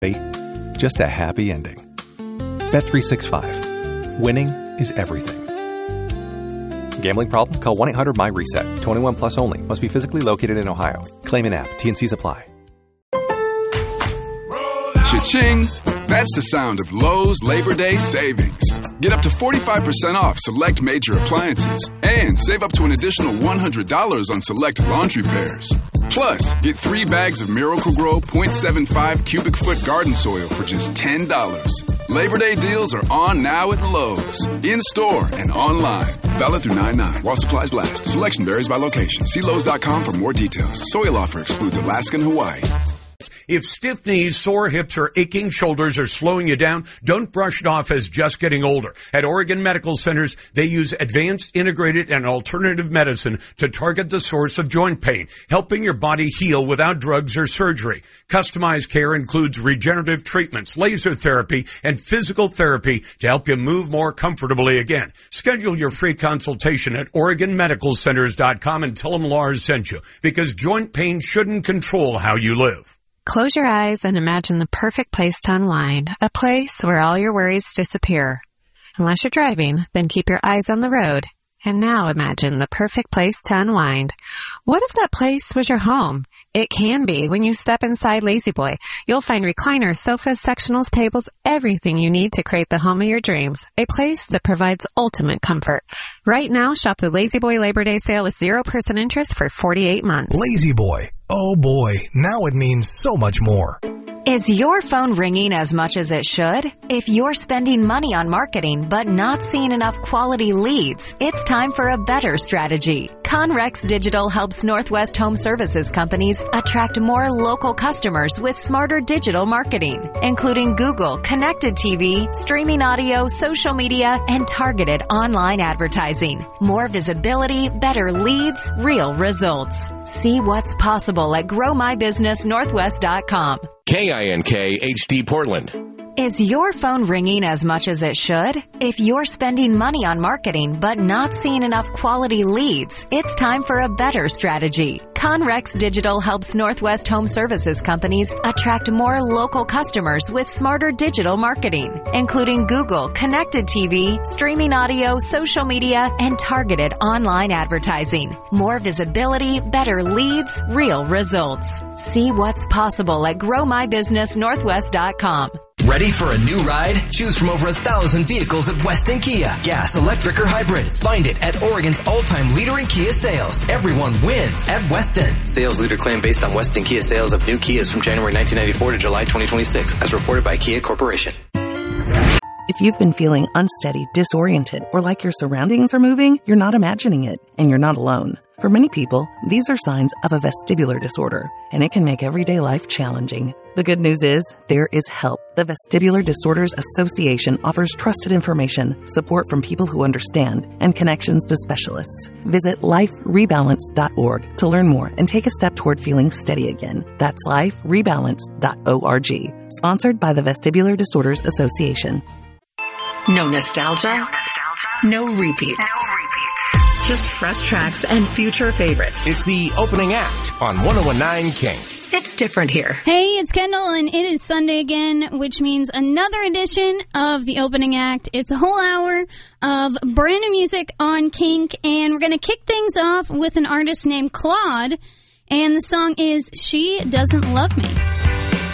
just a happy ending. Bet365. Winning is everything. Gambling problem? Call 1-800-MY-RESET. 21 plus only. Must be physically located in Ohio. Claim in app. T&Cs apply. Cha-ching! That's the sound of Lowe's Labor Day savings. Get up to 45% off select major appliances and save up to an additional $100 on select laundry pairs. Plus, get 3 bags of Miracle-Gro 0.75 cubic foot garden soil for just $10. Labor Day deals are on now at Lowe's. In-store and online. Valid through 9/9 while supplies last. Selection varies by location. See Lowe's.com for more details. Soil offer excludes Alaska and Hawaii. If stiff knees, sore hips, or aching shoulders are slowing you down, don't brush it off as just getting older. At Oregon Medical Centers, they use advanced, integrated, and alternative medicine to target the source of joint pain, helping your body heal without drugs or surgery. Customized care includes regenerative treatments, laser therapy, and physical therapy to help you move more comfortably again. Schedule your free consultation at OregonMedicalCenters.com and tell them Lars sent you, because joint pain shouldn't control how you live. Close your eyes and imagine the perfect place to unwind, a place where all your worries disappear. Unless you're driving, then keep your eyes on the road. And now imagine the perfect place to unwind. What if that place was your home? It can be when you step inside La-Z-Boy. You'll find recliners, sofas, sectionals, tables, everything you need to create the home of your dreams. A place that provides ultimate comfort. Right now, shop the La-Z-Boy Labor Day sale with 0% interest for 48 months. La-Z-Boy. Oh boy, now it means so much more. Is your phone ringing as much as it should? If you're spending money on marketing but not seeing enough quality leads, it's time for a better strategy. Conrex Digital helps Northwest Home Services companies attract more local customers with smarter digital marketing, including Google, connected TV, streaming audio, social media, and targeted online advertising. More visibility, better leads, real results. See what's possible at GrowMyBusinessNorthwest.com. KINK HD Portland. Is your phone ringing as much as it should? If you're spending money on marketing but not seeing enough quality leads, it's time for a better strategy. Conrex Digital helps Northwest Home Services companies attract more local customers with smarter digital marketing, including Google, connected TV, streaming audio, social media, and targeted online advertising. More visibility, better leads, real results. See what's possible at GrowMyBusinessNorthwest.com. Ready for a new ride? Choose from over 1,000 vehicles at Weston Kia. Gas, electric, or hybrid. Find it at Oregon's all-time leader in Kia sales. Everyone wins at Weston. Sales leader claim based on Weston Kia sales of new Kias from January 1994 to July 2026, as reported by Kia Corporation. If you've been feeling unsteady, disoriented, or like your surroundings are moving, you're not imagining it, and you're not alone. For many people, these are signs of a vestibular disorder, and it can make everyday life challenging. The good news is, there is help. The Vestibular Disorders Association offers trusted information, support from people who understand, and connections to specialists. Visit liferebalance.org to learn more and take a step toward feeling steady again. That's liferebalance.org. Sponsored by the Vestibular Disorders Association. No nostalgia, no repeats. Just fresh tracks and future favorites. It's the opening act on 101.9 King. It's different here. Hey, it's Kendall, and it is Sunday again, which means another edition of the opening act. It's a whole hour of brand new music on Kink, and we're going to kick things off with an artist named Claude, and the song is She Doesn't Love Me.